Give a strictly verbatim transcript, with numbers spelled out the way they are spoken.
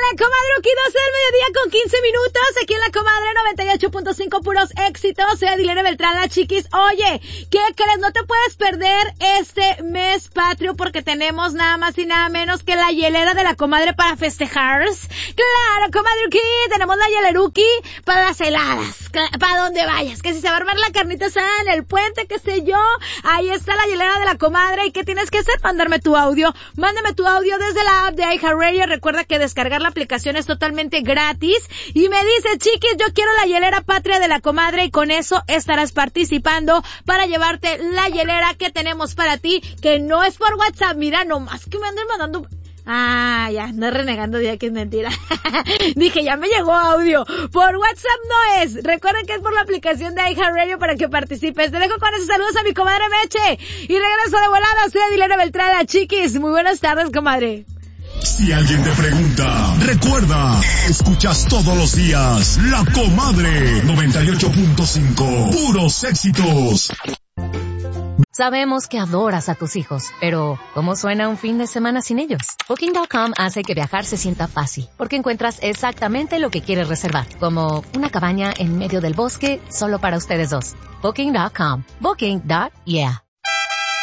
la Comadruki, doce del mediodía con quince minutos, aquí en la Comadre noventa y ocho punto cinco, puros éxitos. Soy Adilene Beltrán, la chiquis. Oye, ¿qué crees? No te puedes perder este mes patrio porque tenemos nada más y nada menos que la hielera de la Comadre para festejar. Claro, Comadruki, tenemos la hieleruki para las heladas, para donde vayas, que si se va a armar la carnita asada en el puente, qué sé yo, ahí está la hielera de la Comadre. ¿Y qué tienes que hacer? Mandarme tu audio, mándame tu audio desde la app de iHeartRadio. Recuerda que descargar la aplicación es totalmente gratis. Y me dice, chiquis, yo quiero la hielera patria de la Comadre, y con eso estarás participando para llevarte la hielera que tenemos para ti, que no es por WhatsApp. Mira, nomás que me anden mandando... Ah, ya, no renegando ya que es mentira. Dije, ya me llegó audio. Por WhatsApp no es. Recuerden que es por la aplicación de iHeartRadio para que participes. Te dejo con esos saludos a mi comadre Meche. Y regreso de volada. Soy Adilene Beltrán, chiquis. Muy buenas tardes, comadre. Si alguien te pregunta, recuerda, escuchas todos los días La Comadre noventa y ocho punto cinco. Puros éxitos. Sabemos que adoras a tus hijos, pero ¿cómo suena un fin de semana sin ellos? Booking punto com hace que viajar se sienta fácil, porque encuentras exactamente lo que quieres reservar, como una cabaña en medio del bosque solo para ustedes dos. Booking punto com. Booking. Yeah.